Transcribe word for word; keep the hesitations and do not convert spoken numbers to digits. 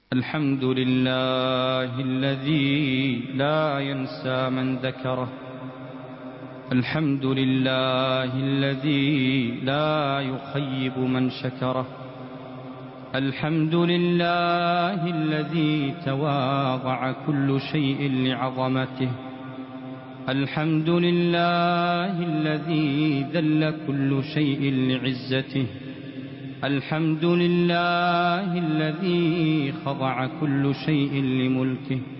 الحمد لله الذي لا ينسى من ذكره. الحمد لله الذي لا يخيب من شكره. الحمد لله الذي تواضع كل شيء لعظمته. الحمد لله الذي ذل كل شيء لعزته. الحمد لله الذي خضع كل شيء لملكه.